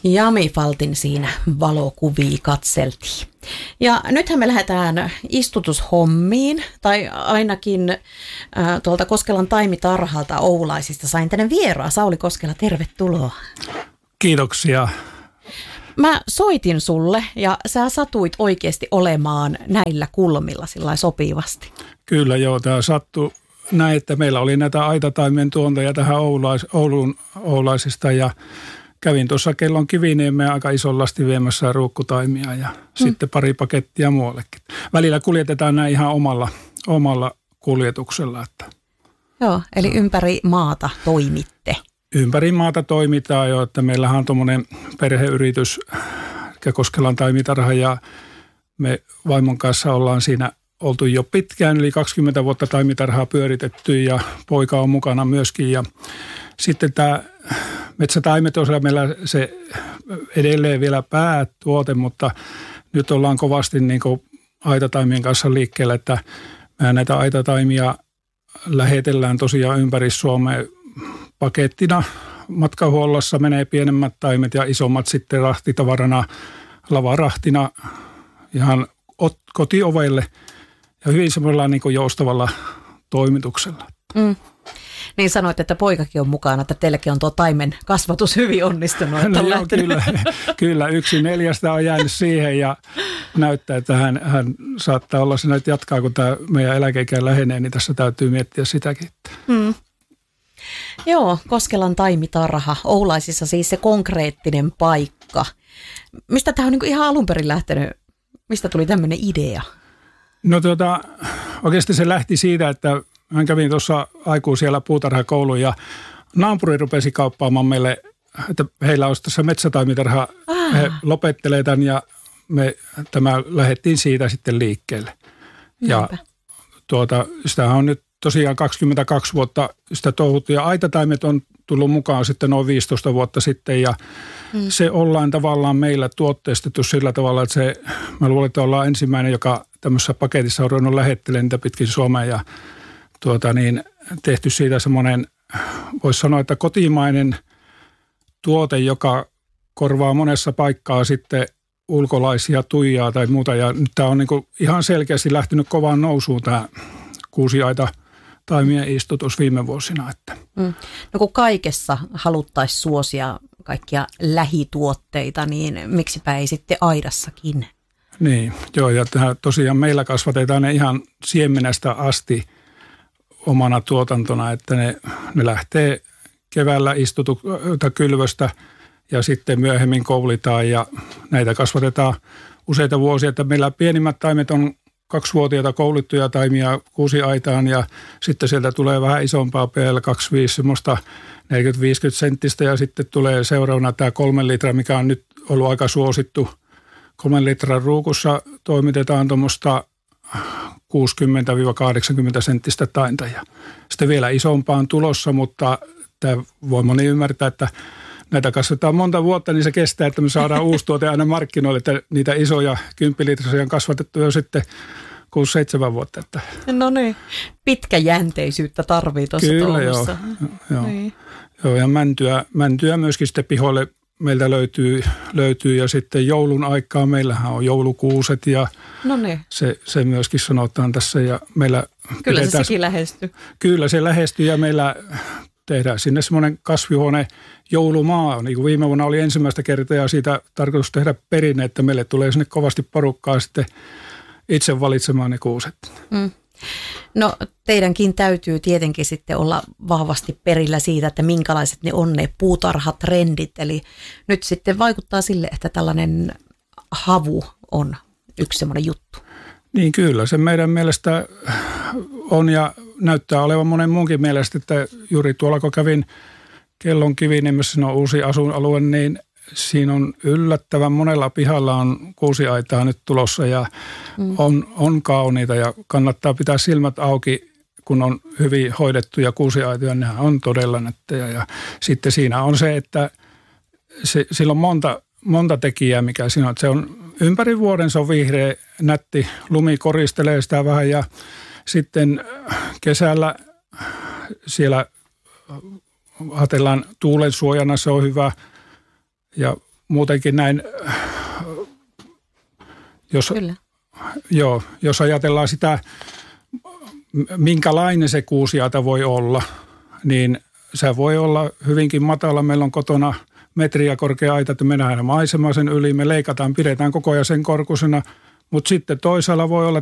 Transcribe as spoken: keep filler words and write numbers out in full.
Jami Faltin siinä valokuvia katseltiin. Ja nythän me lähdetään istutushommiin, tai ainakin äh, tuolta Koskelan taimitarhalta Oulaisista sain tänne vieraan. Sauli Koskela, tervetuloa. Kiitoksia. Mä soitin sulle ja sä satuit oikeasti olemaan näillä kulmilla sillä sopivasti. Kyllä joo, tämä sattui näin, että meillä oli näitä aitataimien tuontoja tähän Oulais, Oulun Oulaisista ja kävin tuossa Kellon Kiviniemeen aika ison lasti viemässä ruukkutaimia ja hmm. sitten pari pakettia muuallekin. Välillä kuljetetaan näin ihan omalla, omalla kuljetuksella. Että. Joo, eli ympäri maata toimitte. Ympäri maata toimitaan jo, että meillähän on tuommoinen perheyritys, Koskelan taimitarha ja me vaimon kanssa ollaan siinä oltu jo pitkään, yli kaksikymmentä vuotta taimitarhaa pyöritetty ja poika on mukana myöskin ja sitten tämä metsätaimet on meillä se edelleen vielä päätuote, mutta nyt ollaan kovasti niin kuin aitataimien kanssa liikkeellä, että me näitä aitataimia lähetellään tosiaan ympäri Suomea pakettina. Matkahuollossa menee pienemmät taimet ja isommat sitten rahtitavarana, lavarahtina ihan kotiovelle ja hyvin semmoilla niin kuin joustavalla toimituksella. Mm. Niin sanoit, että poikakin on mukana, että teilläkin on tuo taimen kasvatus hyvin onnistunut. Että no joo, kyllä, kyllä, yksi neljästä on jäänyt siihen ja näyttää, että hän, hän saattaa olla se nyt jatkaa, kun tämä meidän eläkeikä lähenee, niin tässä täytyy miettiä sitäkin. Mm. Joo, Koskelan taimitarha, Oulaisissa siis se konkreettinen paikka. Mistä tämä on niin kuin ihan alun perin lähtenyt, mistä tuli tämmöinen idea? No tuota, oikeasti se lähti siitä, että hän kävin tuossa aikuu siellä puutarhakouluun ja naapuri rupesi kauppaamaan meille, että heillä olisi tässä metsätaimitarha, ah. he lopettelee tämän ja me tämä lähdettiin siitä sitten liikkeelle. Näinpä. Ja tuota, sitähän on nyt tosiaan kaksikymmentäkaksi vuotta sitä touhuttu ja aitataimet on tullut mukaan sitten noin viisitoista vuotta sitten ja mm. se ollaan tavallaan meillä tuotteistettu sillä tavalla, että se, mä luulen, että ollaan ensimmäinen, joka tämmöisessä paketissa on ruvennut lähettelemään niitä pitkin Suomea ja tuota niin, tehty siitä semmoinen, voisi sanoa, että kotimainen tuote, joka korvaa monessa paikkaa sitten ulkolaisia tuijaa tai muuta ja nyt tämä on niin kuin ihan selkeästi lähtenyt kovaan nousuun tämä kuusiaita taimien istutus viime vuosina. Että. Mm. No kun kaikessa haluttaisiin suosia kaikkia lähituotteita, niin miksipä ei sitten aidassakin? Niin, joo ja tosiaan meillä kasvatetaan ne ihan siemenästä asti omana tuotantona, että ne, ne lähtee keväällä istutu, kylvöstä ja sitten myöhemmin koulitaan ja näitä kasvatetaan useita vuosia, että meillä pienimmät taimet on kaksivuotiaita koulittuja taimia kuusi aitaan ja sitten sieltä tulee vähän isompaa P L kaksikymmentäviisi semmoista neljäkymmentä viisikymmentä senttistä ja sitten tulee seuraavana tämä kolmen litraa, mikä on nyt ollut aika suosittu. Kolmen litran ruukussa toimitetaan tuommoista kuusikymmentä kahdeksankymmentä senttistä tainta ja sitten vielä isompaan tulossa, mutta tämä voi moni ymmärtää, että näitä kasvatetaan monta vuotta, niin se kestää, että me saadaan uusi tuote aina markkinoille, että niitä isoja kymppilitraisia on kasvatettu jo sitten kuusi seitsemän vuotta. Että. No niin, pitkäjänteisyyttä tarvii tuossa Kyllä joo, joo. Niin. joo ja mäntyä, mäntyä myöskin sitten pihoille meiltä löytyy, löytyy ja sitten joulun aikaa meillähän on joulukuuset ja no niin. se, se myöskin sanotaan tässä ja meillä Kyllä pidetään, se sekin lähestyy. Kyllä se lähestyy ja meillä tehdään sinne semmoinen kasvihuone joulumaa. Niin kuin viime vuonna oli ensimmäistä kertaa ja siitä tarkoitus tehdä perinne, että meille tulee sinne kovasti porukkaa sitten itse valitsemaan ne kuuset. Mm. No teidänkin täytyy tietenkin sitten olla vahvasti perillä siitä, että minkälaiset ne on ne puutarhatrendit. Eli nyt sitten vaikuttaa sille, että tällainen havu on yksi semmoinen juttu. Niin kyllä, se meidän mielestä on ja näyttää olevan monen muunkin mielestä, että juuri tuolla kun kävin Kellon Kiviniemessä, on uusi asuinalue, niin siinä on yllättävän monella pihalla on kuusiaitaa nyt tulossa ja mm. on, on kauniita ja kannattaa pitää silmät auki, kun on hyvin hoidettuja kuusiaitoja, nehän on todella nättejä ja sitten siinä on se, että se, sillä on monta, monta tekijää, mikä siinä on, että se on ympäri vuoden se on vihreä, nätti, lumi koristelee sitä vähän ja sitten kesällä siellä ajatellaan tuulen suojana, se on hyvä ja muutenkin näin, jos, Kyllä. joo, jos ajatellaan sitä, minkälainen se kuusiaita voi olla, niin se voi olla hyvinkin matala. Meillä on kotona metriä korkea aita, että mennään maisema sen yli, me leikataan, pidetään koko ajan sen korkuisena, mutta sitten toisaalla voi olla